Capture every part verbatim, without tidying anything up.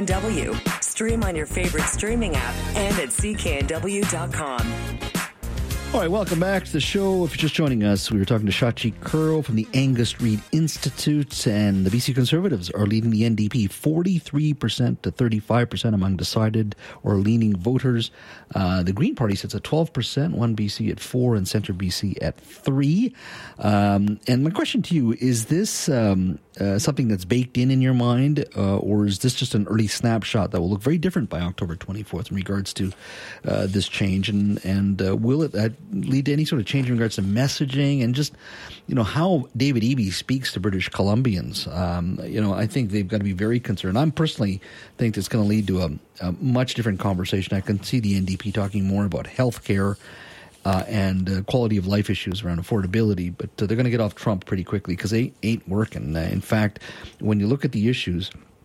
W. Stream on your favorite streaming app and at C K N W dot com. All right, welcome back to the show. If you're just joining us, we were talking to Shachi Kurl from the Angus Reid Institute, and the B C Conservatives are leading the N D P forty-three percent to thirty-five percent among decided or leaning voters. Uh, the Green Party sits at twelve percent, One B C at four, and Centre B C at three. Um, and my question to you, is this um, uh, something that's baked in in your mind, uh, or is this just an early snapshot that will look very different by October twenty-fourth in regards to uh, this change? And, and uh, will it uh, lead to any sort of change in regards to messaging and just, you know, how David Eby speaks to British Columbians? Um, you know, I think they've got to be very concerned. I personally think it's going to lead to a, a much different conversation. I can see the N D P talking more about health care uh, and uh, quality of life issues around affordability, but uh, they're going to get off Trump pretty quickly because they ain't working. Uh, in fact, when you look at the issues,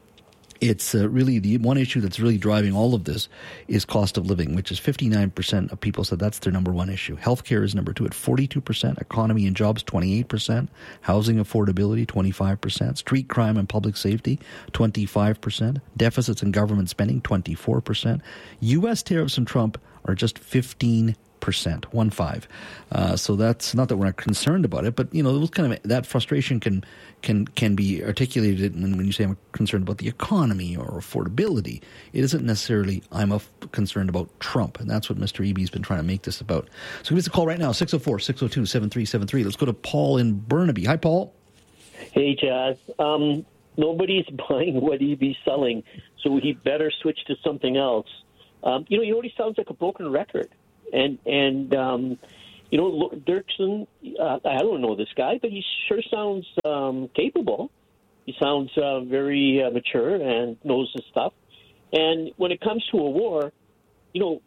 it's uh, really the one issue that's really driving all of this is cost of living, which is fifty-nine percent of people said that's their number one issue. Healthcare is number two at forty-two percent. Economy and jobs, twenty-eight percent. Housing affordability, twenty-five percent. Street crime and public safety, twenty-five percent. Deficits in government spending, twenty-four percent. U S tariffs from Trump are just fifteen percent, one five. Uh, so that's not that we're not concerned about it, but you know, those kind of that frustration can can can be articulated when, when you say I'm concerned about the economy or affordability. It isn't necessarily I'm a f- concerned about Trump, and that's what Mister Eby's been trying to make this about. So give us a call right now, six oh four, six oh two, seven three seven three. Let's go to Paul in Burnaby. Hi, Paul. Hey, Jazz. Um, nobody's buying what Eby's selling, so he better switch to something else. Um, you know, he already sounds like a broken record. And, and um, you know, Dirksen, uh, I don't know this guy, but he sure sounds um, capable. He sounds uh, very uh, mature and knows his stuff. And when it comes to a war, you know,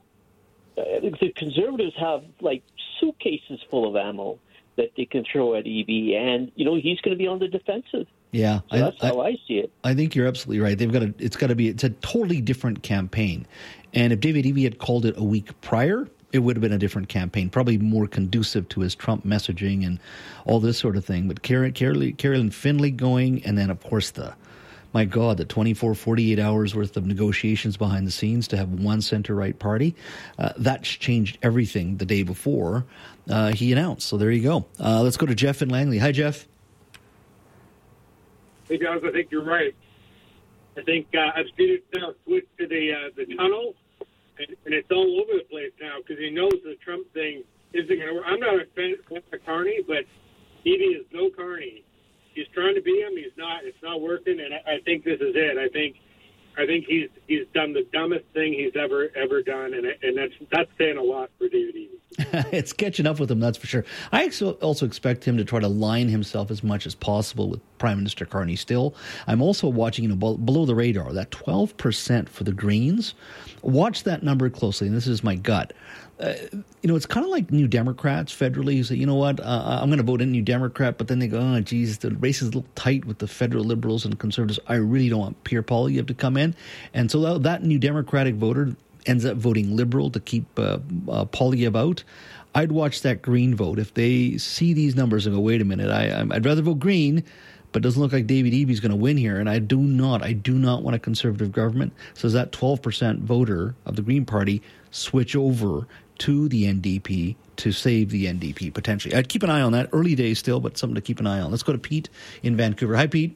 uh, the Conservatives have, like, suitcases full of ammo that they can throw at Eby. And, you know, he's going to be on the defensive. Yeah, so that's I, how I see it. I think you're absolutely right. They've got to, it's got to be, it's a totally different campaign. And if David Eby had called it a week prior, it would have been a different campaign, probably more conducive to his Trump messaging and all this sort of thing. But Carolyn, Carolyn Findlay going, and then, of course, the, my God, the twenty-four, forty-eight hours worth of negotiations behind the scenes to have one center-right party, uh, that's changed everything the day before uh, he announced. So there you go. Uh, let's go to Jeff in Langley. Hi, Jeff. Hey, guys, I think you're right. I think uh, I've seen it now switch to the, uh, the tunnel. And it's all over the place now because he knows the Trump thing isn't going to work. I'm not a fan of Carney, but Eby is no Carney. He's trying to be him. He's not. It's not working, and I, I think this is it. I think, I think he's he's done the dumbest thing he's ever ever done, and and that's that's saying a lot for David Eby. It's catching up with him, that's for sure. I also expect him to try to line himself as much as possible with Prime Minister Carney still. I'm also watching, you know, below the radar, that twelve percent for the Greens. Watch that number closely, and this is my gut. Uh, you know, it's kind of like New Democrats federally. You say, you know what, uh, I'm going to vote in New Democrat, but then they go, oh, geez, the race is a little tight with the federal Liberals and Conservatives. I really don't want Pierre Poilievre to come in. And so that, that New Democratic voter ends up voting Liberal to keep uh, uh, Poilievre out. I'd watch that Green vote. If they see these numbers and go, wait a minute, I, I'd rather vote Green, but it doesn't look like David Eby's going to win here. And I do not, I do not want a Conservative government. So does that twelve percent voter of the Green Party switch over to the N D P to save the N D P potentially? I'd keep an eye on that. Early days still, but something to keep an eye on. Let's go to Pete in Vancouver. Hi, Pete.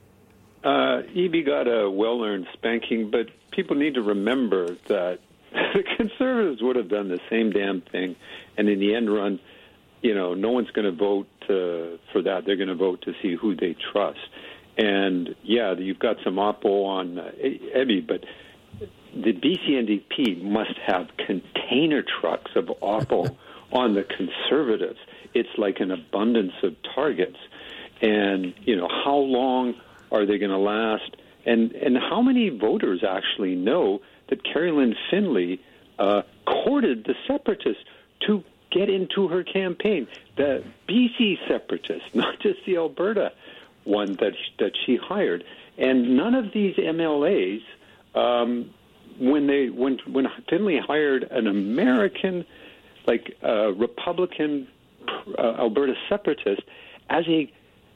Uh, Eby got a well-earned spanking, but people need to remember that the Conservatives would have done the same damn thing, and in the end run, you know, no one's going to vote uh, for that. They're going to vote to see who they trust. And, yeah, you've got some oppo on uh, Eby, but the B C N D P must have container trucks of oppo on the Conservatives. It's like an abundance of targets. And, you know, how long are they going to last? And and how many voters actually know that Carolyn Findlay uh, courted the separatists to get into her campaign? The B C separatists, not just the Alberta one that that she hired. And none of these M L As, um, when they when when Findlay hired an American, like uh, Republican uh, Alberta separatist as a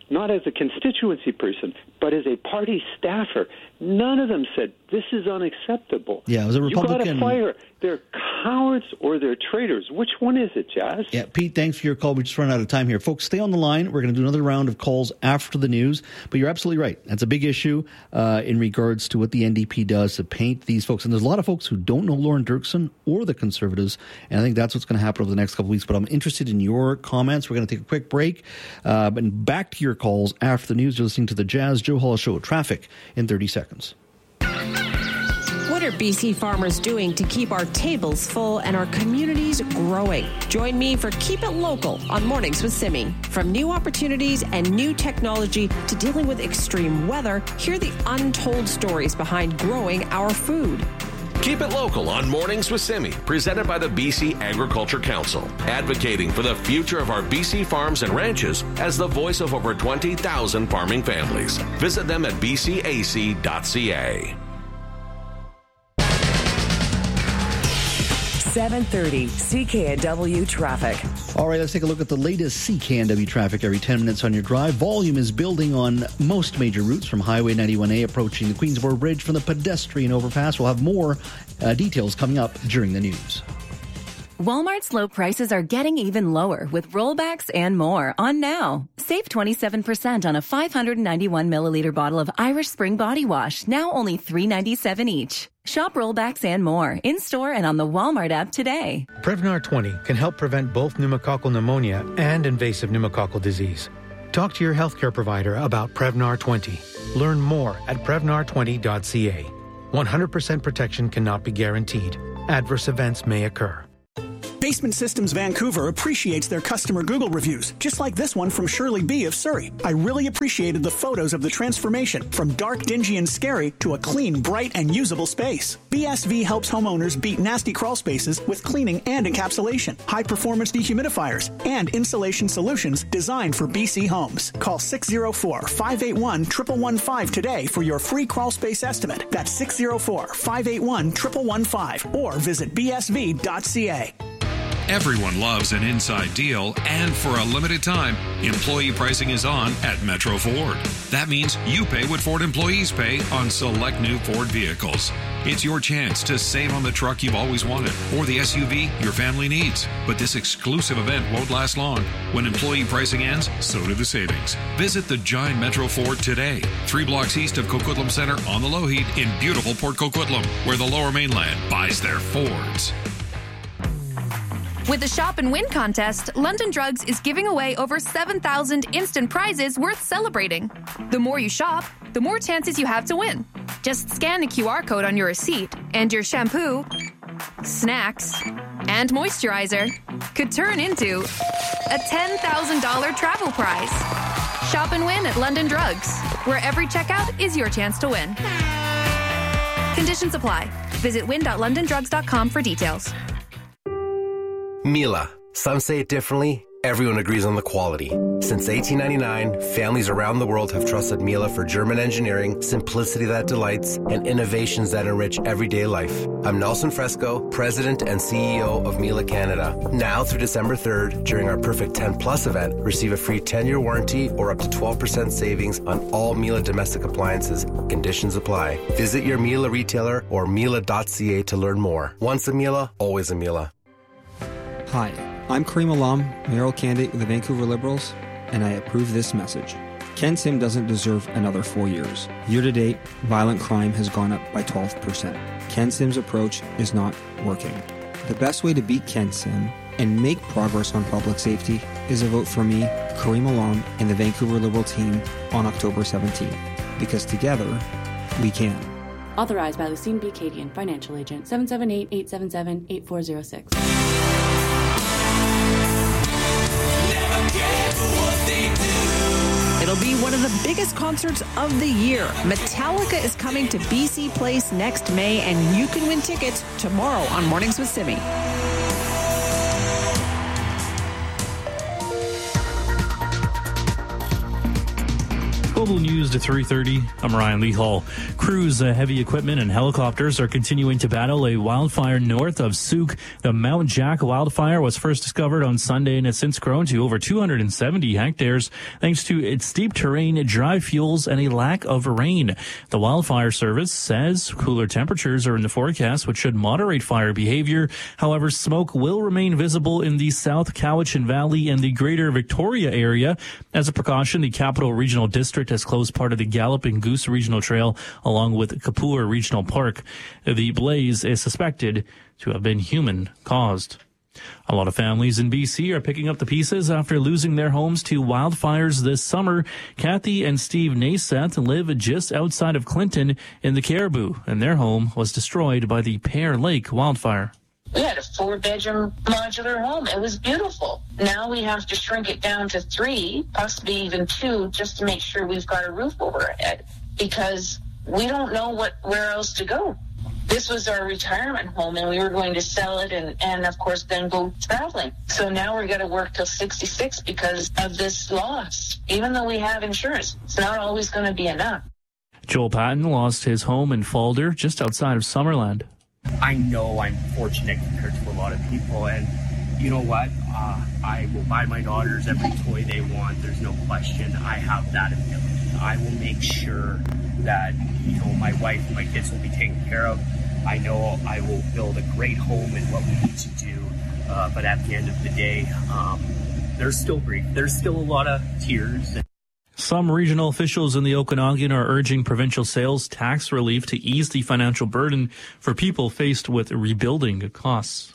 not as a constituency person, but as a party staffer. None of them said, this is unacceptable. Yeah, it was a Republican. You got to fire. They're cowards or they're traitors. Which one is it, Jazz? Yeah, Pete, thanks for your call. We just run out of time here. Folks, stay on the line. We're going to do another round of calls after the news. But you're absolutely right. That's a big issue uh, in regards to what the N D P does to paint these folks. And there's a lot of folks who don't know Lauren Dirksen or the Conservatives. And I think that's what's going to happen over the next couple of weeks. But I'm interested in your comments. We're going to take a quick break. Uh, and back to your calls after the news. You're listening to the Jazz Joe Hall Show. Traffic in thirty seconds. What are B C farmers doing to keep our tables full and our communities growing? Join me for Keep It Local on Mornings with Simi. From new opportunities and new technology to dealing with extreme weather, hear the untold stories behind growing our food. Keep It Local on Mornings with Simi, presented by the B C Agriculture Council, advocating for the future of our B C farms and ranches as the voice of over twenty thousand farming families. Visit them at b c a c dot c a. seven thirty C K N W traffic. All right, let's take a look at the latest C K N W traffic every ten minutes on your drive. Volume is building on most major routes from Highway ninety-one A approaching the Queensboro Bridge from the pedestrian overpass. We'll have more uh, details coming up during the news. Walmart's low prices are getting even lower with rollbacks and more on now. Save twenty-seven percent on a five hundred ninety-one milliliter bottle of Irish Spring Body Wash, now only three dollars and ninety-seven cents each. Shop rollbacks and more in-store and on the Walmart app today. Prevnar twenty can help prevent both pneumococcal pneumonia and invasive pneumococcal disease. Talk to your healthcare provider about Prevnar twenty. Learn more at prevnar twenty dot c a. one hundred percent protection cannot be guaranteed. Adverse events may occur. Basement Systems Vancouver appreciates their customer Google reviews, just like this one from Shirley B. of Surrey. I really appreciated the photos of the transformation from dark, dingy, and scary to a clean, bright, and usable space. B S V helps homeowners beat nasty crawl spaces with cleaning and encapsulation, high-performance dehumidifiers, and insulation solutions designed for B C homes. Call six oh four, five eight one, one one one five today for your free crawl space estimate. That's six oh four, five eight one, one one one five or visit b s v dot c a. Everyone loves an inside deal, and for a limited time, employee pricing is on at Metro Ford. That means you pay what Ford employees pay on select new Ford vehicles. It's your chance to save on the truck you've always wanted or the S U V your family needs. But this exclusive event won't last long. When employee pricing ends, so do the savings. Visit the giant Metro Ford today, three blocks east of Coquitlam Center on the Lougheed in beautiful Port Coquitlam, where the Lower Mainland buys their Fords. With the Shop and Win contest, London Drugs is giving away over seven thousand instant prizes worth celebrating. The more you shop, the more chances you have to win. Just scan the Q R code on your receipt, and your shampoo, snacks, and moisturizer could turn into a ten thousand dollars travel prize. Shop and win at London Drugs, where every checkout is your chance to win. Conditions apply. Visit win dot london drugs dot com for details. Miele. Some say it differently. Everyone agrees on the quality. Since eighteen ninety-nine, families around the world have trusted Miele for German engineering, simplicity that delights, and innovations that enrich everyday life. I'm Nelson Fresco, President and C E O of Miele Canada. Now through December third, during our Perfect ten Plus event, receive a free ten-year warranty or up to twelve percent savings on all Miele domestic appliances. Conditions apply. Visit your Miele retailer or miele dot c a to learn more. Once a Miele, always a Miele. Hi, I'm Kareem Alam, mayoral candidate with the Vancouver Liberals, and I approve this message. Ken Sim doesn't deserve another four years. Year to date, violent crime has gone up by twelve percent. Ken Sim's approach is not working. The best way to beat Ken Sim and make progress on public safety is a vote for me, Kareem Alam, and the Vancouver Liberal team on October seventeenth. Because together, we can. Authorized by Lucine B. Cadian, Financial Agent, seven seven eight, eight seven seven, eight four zero six. It'll be one of the biggest concerts of the year. Metallica is coming to B C Place next May, and you can win tickets tomorrow on Mornings with Simi. Global News to three thirty. I'm Ryan Lee Hall. Crews, uh, heavy equipment, and helicopters are continuing to battle a wildfire north of Souk. The Mount Jack wildfire was first discovered on Sunday and has since grown to over two hundred seventy hectares thanks to its steep terrain, dry fuels, and a lack of rain. The Wildfire Service says cooler temperatures are in the forecast, which should moderate fire behavior. However, smoke will remain visible in the South Cowichan Valley and the Greater Victoria area. As a precaution, the Capital Regional District has closed part of the Galloping Goose Regional Trail along with Kapur Regional Park. The blaze is suspected to have been human-caused. A lot of families in B C are picking up the pieces after losing their homes to wildfires this summer. Kathy and Steve Naseth live just outside of Clinton in the Caribou, and their home was destroyed by the Pear Lake wildfire. We had a four-bedroom modular home. It was beautiful. Now we have to shrink it down to three, possibly even two, just to make sure we've got a roof over our head, because we don't know what where else to go. This was our retirement home, and we were going to sell it and, and of course, then go traveling. So now we're going to work till sixty-six because of this loss. Even though we have insurance, it's not always going to be enough. Joel Patton lost his home in Falder, just outside of Summerland. I know I'm fortunate compared to a lot of people, and you know what? Uh, I will buy my daughters every toy they want. There's no question. I have that ability. I will make sure that, you know, my wife and my kids will be taken care of. I know I will build a great home and what we need to do, uh, but at the end of the day, um, there's still grief. There's still a lot of tears. And Some regional officials in the Okanagan are urging provincial sales tax relief to ease the financial burden for people faced with rebuilding costs.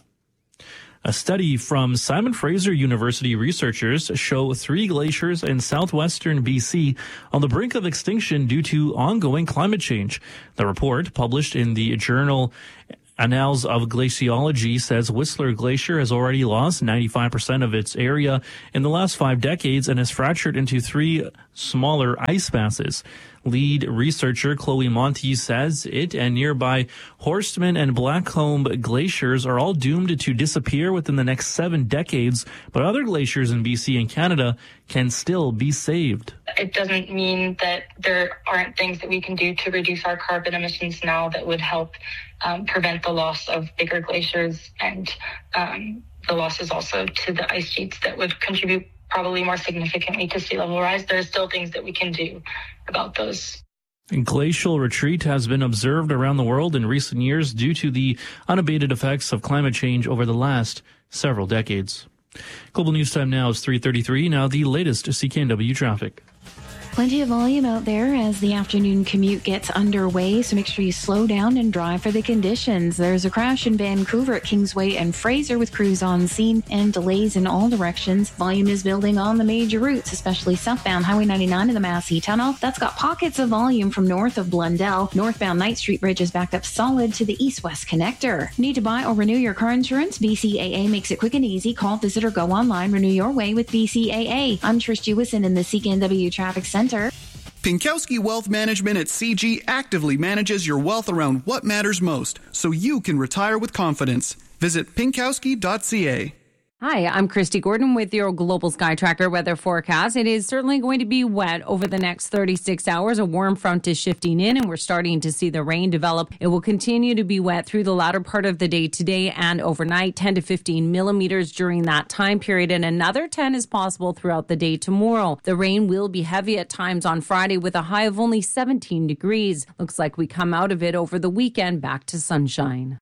A study from Simon Fraser University researchers show three glaciers in southwestern B C on the brink of extinction due to ongoing climate change. The report, published in the journal Annals of Glaciology, says Whistler Glacier has already lost ninety-five percent of its area in the last five decades and has fractured into three smaller ice masses. Lead researcher Chloe Monty says it and nearby Horstman and Blackcomb glaciers are all doomed to disappear within the next seven decades, but other glaciers in B C and Canada can still be saved. It doesn't mean that there aren't things that we can do to reduce our carbon emissions now that would help um, prevent the loss of bigger glaciers and um, the losses also to the ice sheets that would contribute probably more significantly to sea level rise. There are still things that we can do about those. Glacial retreat has been observed around the world in recent years due to the unabated effects of climate change over the last several decades. Global News Time now is three thirty-three. Now the latest C K N W traffic. Plenty of volume out there as the afternoon commute gets underway, so make sure you slow down and drive for the conditions. There's a crash in Vancouver at Kingsway and Fraser with crews on scene and delays in all directions. Volume is building on the major routes, especially southbound Highway ninety-nine in the Massey Tunnel. That's got pockets of volume from north of Blundell. Northbound Knight Street Bridge is backed up solid to the east-west connector. Need to buy or renew your car insurance? B C A A makes it quick and easy. Call, visit, or go online. Renew your way with B C A A. I'm Trish Jewison in the C K N W Traffic Center. Pinkowski Wealth Management at C G actively manages your wealth around what matters most, so you can retire with confidence. Visit pinkowski dot c a. Hi, I'm Christy Gordon with your Global Sky Tracker weather forecast. It is certainly going to be wet over the next thirty-six hours. A warm front is shifting in and we're starting to see the rain develop. It will continue to be wet through the latter part of the day today and overnight, ten to fifteen millimeters during that time period, and another ten is possible throughout the day tomorrow. The rain will be heavy at times on Friday with a high of only seventeen degrees. Looks like we come out of it over the weekend back to sunshine.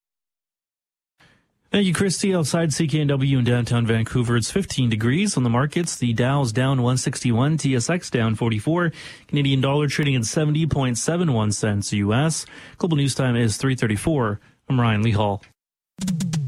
Thank you, Christy. Outside C K N W in downtown Vancouver, it's fifteen degrees. On the markets, the Dow's down one sixty-one, T S X down forty-four, Canadian dollar trading at seventy point seven one cents U S. Global News Time is three thirty-four. I'm Ryan Lee Hall.